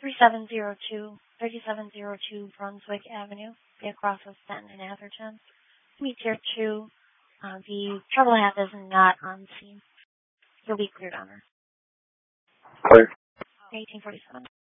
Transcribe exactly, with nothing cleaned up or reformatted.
thirty-seven oh two, thirty-seven oh two Brunswick Avenue, be across of Stanton and Atherton. Meet tier two. Uh, the trouble hat is not on scene. You'll be cleared on her. Clear. eighteen forty-seven.